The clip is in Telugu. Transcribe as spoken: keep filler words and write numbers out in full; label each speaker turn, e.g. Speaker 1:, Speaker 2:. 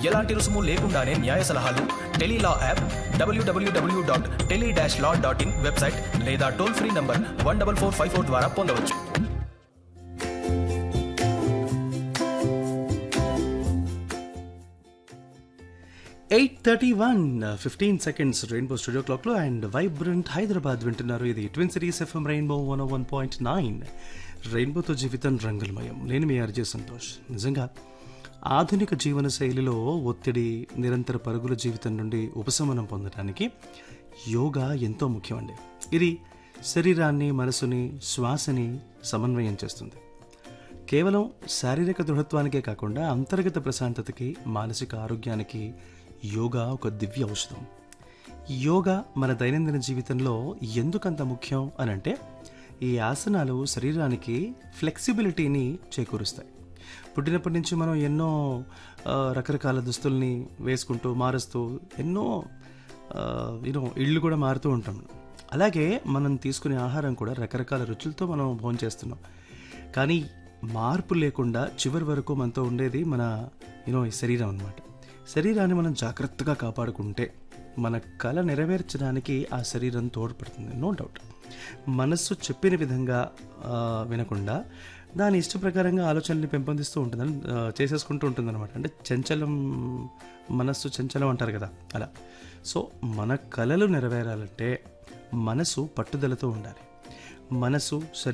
Speaker 1: ఎలాంటి రుసుము లేకుండానే న్యాయ సలహాలు Tele-Law app, WWW dot tele dash law dot in website లేదా toll free number one double four five four ద్వారా పొందవచ్చు.
Speaker 2: Eight thirty one fifteen seconds rainbow studio క్లాక్లో అండ్ వైబ్రెంట్ హైదరాబాద్ వింటున్నారు. ఇది twin cities FM rainbow one one point nine. రెయిన్బోతో జీవితం రంగులమయం. నేను మీ ఆర్జే సంతోష్. నిజంగా ఆధునిక జీవన శైలిలో ఒత్తిడి, నిరంతర పరుగుల జీవితం నుండి ఉపశమనం పొందడానికి యోగా ఎంతో ముఖ్యమండి. ఇది శరీరాన్ని, మనసుని, శ్వాసని సమన్వయం చేస్తుంది. కేవలం శారీరక దృఢత్వానికే కాకుండా అంతర్గత ప్రశాంతతకి, మానసిక ఆరోగ్యానికి యోగా ఒక దివ్య ఔషధం. యోగా మన దైనందిన జీవితంలో ఎందుకంత ముఖ్యం అని అంటే, ఈ ఆసనాలు శరీరానికి ఫ్లెక్సిబిలిటీని చేకూరుస్తాయి. పుట్టినప్పటి నుంచి మనం ఎన్నో రకరకాల దుస్తుల్ని వేసుకుంటూ మారుస్తూ ఎన్నో యూనో ఇళ్ళు కూడా మారుతూ ఉంటాం. అలాగే మనం తీసుకునే ఆహారం కూడా రకరకాల రుచులతో మనం భోజనం చేస్తున్నాం. కానీ మార్పు లేకుండా చివరి వరకు మనతో ఉండేది మన యూనో ఈ శరీరం అన్నమాట. శరీరాన్ని మనం జాగ్రత్తగా కాపాడుకుంటే మన కళ నెరవేర్చడానికి ఆ శరీరం తోడ్పడుతుంది, నో డౌట్. మనస్సు చెప్పిన విధంగా వినకుండా దాని ఇష్ట ప్రకారంగా ఆలోచనల్ని పెంపొందిస్తూ ఉంటుందని చేసేసుకుంటూ ఉంటుంది అనమాట. అంటే చంచలం మనస్సు చంచలం అంటారు కదా, అలా. సో మన కళలు నెరవేరాలంటే మనసు పట్టుదలతో ఉండాలి. మనసు